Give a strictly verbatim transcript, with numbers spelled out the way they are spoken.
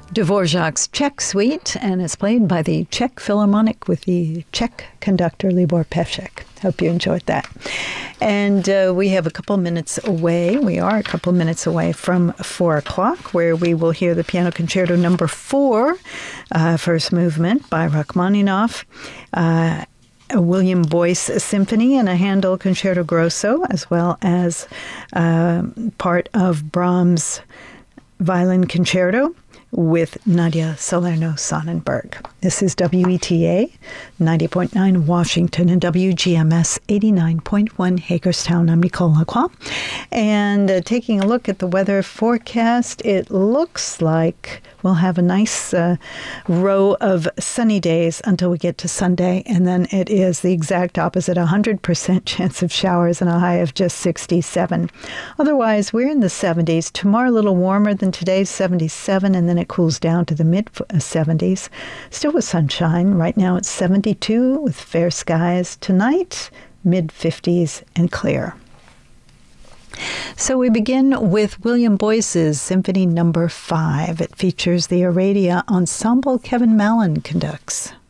Dvorak's Czech Suite, and it's played by the Czech Philharmonic with the Czech conductor Libor Pešek. Hope you enjoyed that. And uh, we have a couple minutes away. We are a couple minutes away from four o'clock, where we will hear the Piano Concerto Number Four, uh, first movement by Rachmaninoff, uh, a William Boyce Symphony, and a Handel Concerto Grosso, as well as uh, part of Brahms' Violin Concerto with Nadia Salerno-Sonnenberg. This is W E T A ninety point nine Washington and W G M S eighty-nine point one Hagerstown. I'm Nicole Lacroix. And uh, taking a look at the weather forecast, it looks like we'll have a nice uh, row of sunny days until we get to Sunday, and then it is the exact opposite, one hundred percent chance of showers and a high of just sixty-seven. Otherwise, we're in the seventies. Tomorrow a little warmer than today, seventy-seven, and then it cools down to the mid-seventies. Still with sunshine. Right now it's seventy-two with fair skies. Tonight, mid-fifties and clear. So we begin with William Boyce's Symphony Number Five. It features the Aradia Ensemble. Kevin Mallon conducts.